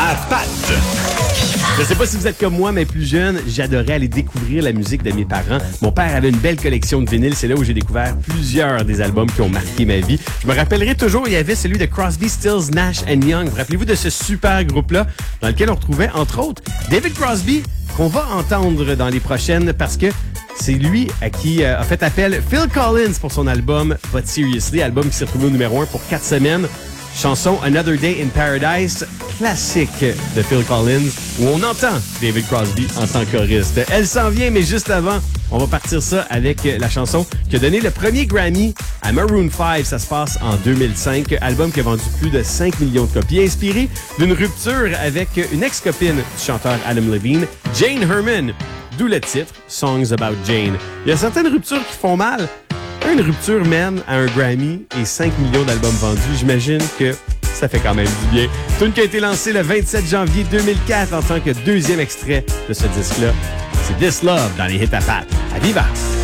à Pat. Je sais pas si vous êtes comme moi, mais plus jeune, j'adorais aller découvrir la musique de mes parents. Mon père avait une belle collection de vinyles. C'est là où j'ai découvert plusieurs des albums qui ont marqué ma vie. Je me rappellerai toujours, il y avait celui de Crosby, Stills, Nash & Young. Vous rappelez-vous de ce super groupe-là dans lequel on retrouvait, entre autres, David Crosby, qu'on va entendre dans les prochaines parce que c'est lui à qui a fait appel Phil Collins pour son album But Seriously, album qui s'est retrouvé au numéro 1 pour 4 semaines. Chanson Another Day in Paradise, classique de Phil Collins, où on entend David Crosby en tant que choriste. Elle s'en vient, mais juste avant, on va partir ça avec la chanson qui a donné le premier Grammy à Maroon 5. Ça se passe en 2005. Album qui a vendu plus de 5 millions de copies, inspiré d'une rupture avec une ex-copine du chanteur Adam Levine, Jane Herman. D'où le titre, Songs About Jane. Il y a certaines ruptures qui font mal. Une rupture mène à un Grammy et 5 millions d'albums vendus. J'imagine que ça fait quand même du bien. Tune qui a été lancé le 27 janvier 2004 en tant que deuxième extrait de ce disque-là. C'est This Love dans les hits à Pat. À Viva!